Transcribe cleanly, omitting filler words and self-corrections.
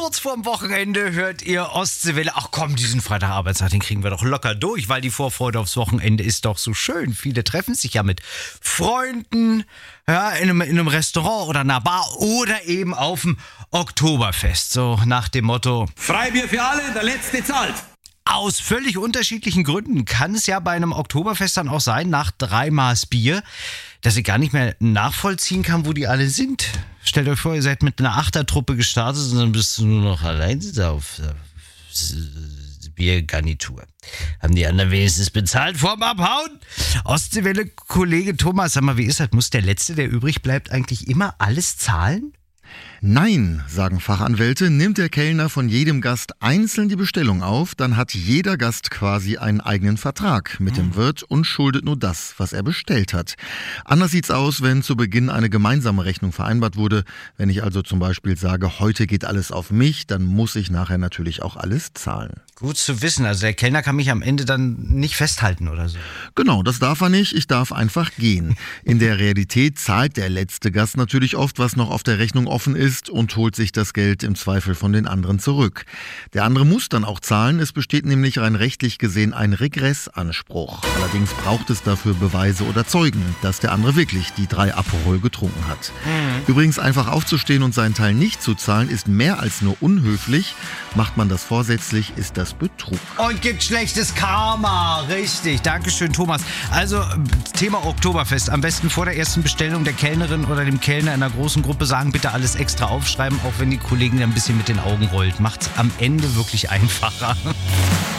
Kurz vorm Wochenende hört ihr Ostseewelle. Ach komm, diesen Freitag Arbeitstag, den kriegen wir doch locker durch, weil die Vorfreude aufs Wochenende ist doch so schön. Viele treffen sich ja mit Freunden, ja, in einem Restaurant oder einer Bar oder eben auf dem Oktoberfest. So nach dem Motto: Freibier für alle, der Letzte zahlt. Aus völlig unterschiedlichen Gründen kann es ja bei einem Oktoberfest dann auch sein, nach 3 Maß Bier, dass ich gar nicht mehr nachvollziehen kann, wo die alle sind. Stellt euch vor, ihr seid mit einer Achtertruppe gestartet und dann bist du nur noch allein auf der Biergarnitur. Haben die anderen wenigstens bezahlt vorm Abhauen? Ostseewelle-Kollege Thomas, sag mal, wie ist das? Muss der Letzte, der übrig bleibt, eigentlich immer alles zahlen? Nein, sagen Fachanwälte, nimmt der Kellner von jedem Gast einzeln die Bestellung auf, dann hat jeder Gast quasi einen eigenen Vertrag mit dem Wirt und schuldet nur das, was er bestellt hat. Anders sieht's aus, wenn zu Beginn eine gemeinsame Rechnung vereinbart wurde. Wenn ich also zum Beispiel sage, heute geht alles auf mich, dann muss ich nachher natürlich auch alles zahlen. Gut zu wissen, also der Kellner kann mich am Ende dann nicht festhalten oder so. Genau, das darf er nicht, ich darf einfach gehen. In der Realität zahlt der letzte Gast natürlich oft, was noch auf der Rechnung offen ist und holt sich das Geld im Zweifel von den anderen zurück. Der andere muss dann auch zahlen, es besteht nämlich rein rechtlich gesehen ein Regressanspruch. Allerdings braucht es dafür Beweise oder Zeugen, dass der andere wirklich die 3 Aperol getrunken hat. Übrigens, einfach aufzustehen und seinen Teil nicht zu zahlen, ist mehr als nur unhöflich. Macht man das vorsätzlich, ist das Betrug. Und gibt schlechtes Karma, richtig. Dankeschön, Thomas. Also, Thema Oktoberfest. Am besten vor der ersten Bestellung der Kellnerin oder dem Kellner in einer großen Gruppe sagen, bitte alles extra aufschreiben, auch wenn die Kollegin ein bisschen mit den Augen rollt. Macht's am Ende wirklich einfacher.